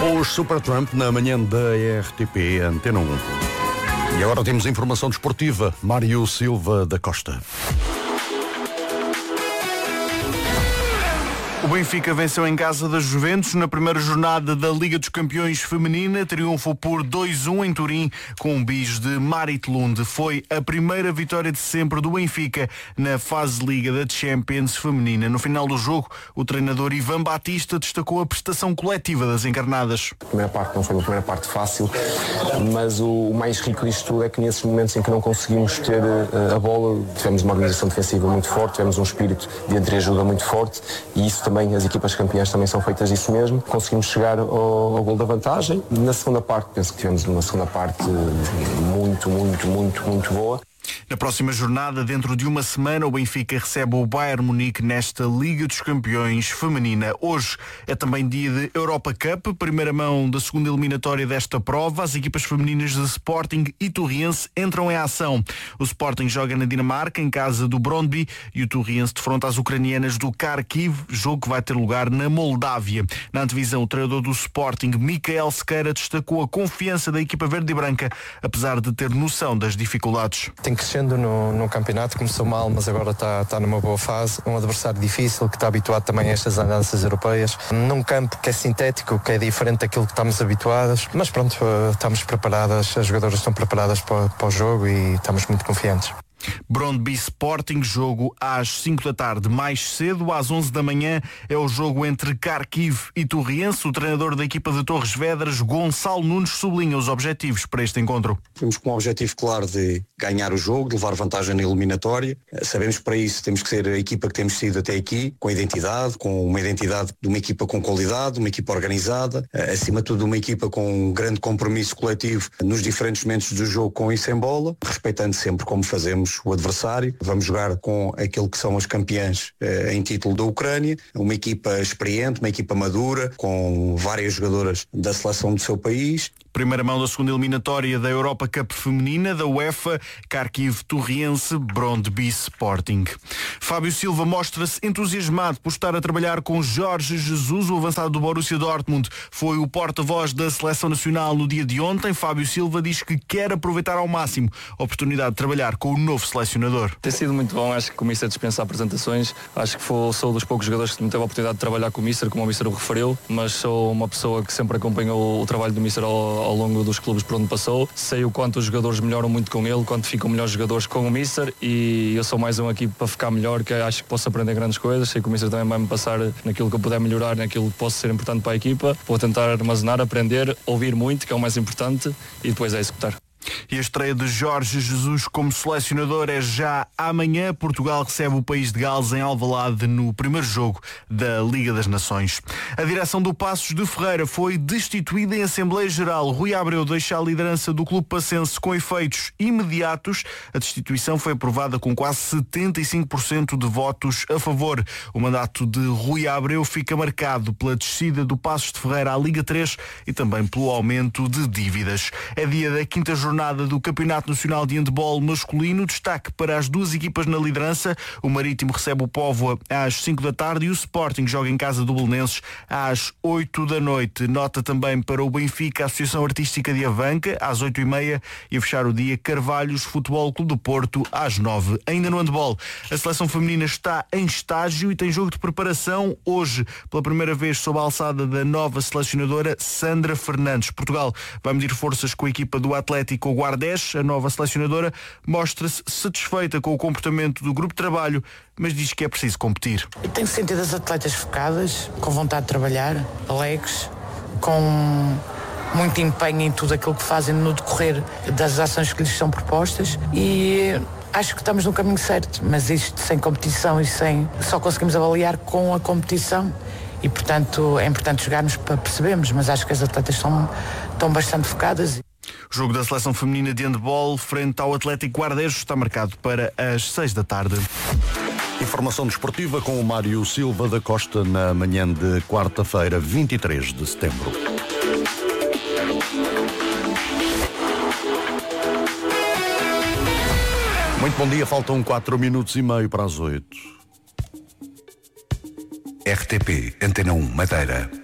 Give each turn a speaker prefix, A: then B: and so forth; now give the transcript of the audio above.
A: Os Supertramp na manhã da RTP Antena 1. E agora temos informação desportiva. Mário Silva da Costa.
B: O Benfica venceu em casa da Juventus na primeira jornada da Liga dos Campeões Feminina. Triunfo por 2-1 em Turim com um bis de Marit Lund. Foi a primeira vitória de sempre do Benfica na fase de Liga da Champions Feminina. No final do jogo, o treinador Ivan Batista destacou a prestação coletiva das encarnadas.
C: A primeira parte não foi uma primeira parte fácil, mas o mais rico disto tudo é que nesses momentos em que não conseguimos ter a bola, tivemos uma organização defensiva muito forte, tivemos um espírito de entreajuda muito forte e isso também, as equipas campeãs também são feitas disso mesmo. Conseguimos chegar ao gol da vantagem. Na segunda parte, penso que tivemos uma segunda parte muito boa.
B: Na próxima jornada, dentro de uma semana, o Benfica recebe o Bayern Munique nesta Liga dos Campeões Feminina. Hoje é também dia de Europa Cup, primeira mão da segunda eliminatória desta prova. As equipas femininas de Sporting e Torriense entram em ação. O Sporting joga na Dinamarca, em casa do Brøndby, e o Torriense defronta as ucranianas do Kharkiv, jogo que vai ter lugar na Moldávia. Na antevisão, o treinador do Sporting, Michael Sequeira, destacou a confiança da equipa verde e branca, apesar de ter noção das dificuldades.
D: Tem crescendo no campeonato, começou mal, mas agora está numa boa fase. Um adversário difícil, que está habituado também a estas andanças europeias. Num campo que é sintético, que é diferente daquilo que estamos habituados. Mas pronto, estamos preparadas, as jogadoras estão preparadas para o jogo e estamos muito confiantes.
B: Brøndby Sporting, jogo às 5 da tarde. Mais cedo, às 11 da manhã, é o jogo entre Kharkiv e Torriense. O treinador da equipa de Torres Vedras, Gonçalo Nunes, sublinha os objetivos para este encontro.
E: Temos com o objetivo claro de ganhar o jogo, de levar vantagem na eliminatória. Sabemos que para isso temos que ser a equipa que temos sido até aqui, com identidade, com uma identidade de uma equipa com qualidade, uma equipa organizada, acima de tudo uma equipa com um grande compromisso coletivo nos diferentes momentos do jogo com e sem bola, respeitando sempre como fazemos o adversário. Vamos jogar com aquilo que são as campeãs em título da Ucrânia, uma equipa experiente, uma equipa madura, com várias jogadoras da seleção do seu país.
B: Primeira mão da segunda eliminatória da Europa Cup Feminina, da UEFA, Kharkiv Torriense, Brøndby Sporting. Fábio Silva mostra-se entusiasmado por estar a trabalhar com Jorge Jesus, o avançado do Borussia Dortmund. Foi o porta-voz da Seleção Nacional no dia de ontem. Fábio Silva diz que quer aproveitar ao máximo a oportunidade de trabalhar com o novo selecionador.
F: Tem sido muito bom, acho que o Mister dispensa apresentações. Acho que sou dos poucos jogadores que não teve a oportunidade de trabalhar com o Mister, como o Mister o referiu, mas sou uma pessoa que sempre acompanhou o trabalho do Mister ao longo dos clubes por onde passou. Sei o quanto os jogadores melhoram muito com ele, quanto ficam melhores jogadores com o Mister, e eu sou mais um aqui para ficar melhor, que acho que posso aprender grandes coisas. Sei que o Mister também vai me passar naquilo que eu puder melhorar, naquilo que possa ser importante para a equipa. Vou tentar armazenar, aprender, ouvir muito, que é o mais importante, e depois é executar.
B: E a estreia de Jorge Jesus como selecionador é já amanhã. Portugal recebe o país de Gales em Alvalade no primeiro jogo da Liga das Nações. A direção do Passos de Ferreira foi destituída em Assembleia Geral. Rui Abreu deixa a liderança do clube passense com efeitos imediatos. A destituição foi aprovada com quase 75% de votos a favor. O mandato de Rui Abreu fica marcado pela descida do Passos de Ferreira à Liga 3 e também pelo aumento de dívidas. É dia da quinta jornada do Campeonato Nacional de Handebol masculino. Destaque para as duas equipas na liderança. O Marítimo recebe o Póvoa às 5 da tarde e o Sporting joga em casa do Belenenses às 8 da noite. Nota também para o Benfica, a Associação Artística de Avanca, às 8h30, e a fechar o dia Carvalhos Futebol Clube do Porto às 9. Ainda no handebol, a seleção feminina está em estágio e tem jogo de preparação hoje, pela primeira vez sob a alçada da nova selecionadora Sandra Fernandes. Portugal vai medir forças com a equipa do Atlético Guardés. A nova selecionadora mostra-se satisfeita com o comportamento do grupo de trabalho, mas diz que é preciso competir.
G: Eu tenho sentido as atletas focadas, com vontade de trabalhar, alegres, com muito empenho em tudo aquilo que fazem no decorrer das ações que lhes são propostas, e acho que estamos no caminho certo, mas isto sem competição e só conseguimos avaliar com a competição. E, portanto, é importante jogarmos para percebermos, mas acho que as atletas estão bastante focadas.
B: O jogo da seleção feminina de handebol frente ao Atlético Guardés está marcado para as 6 da tarde.
A: Informação desportiva com o Mário Silva da Costa na manhã de quarta-feira, 23 de setembro. Muito bom dia, faltam 4 minutos e meio para as 8.
H: RTP Antena 1 Madeira.